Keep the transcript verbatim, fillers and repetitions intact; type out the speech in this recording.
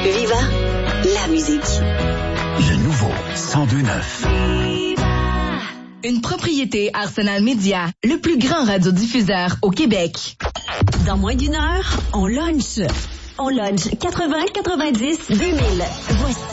Viva, la musique. Le nouveau cent deux neuf. Une propriété Arsenal Média, le plus grand radiodiffuseur au Québec. Dans moins d'une heure, on lunch. On lunch quatre-vingts, quatre-vingt-dix, deux mille. Voici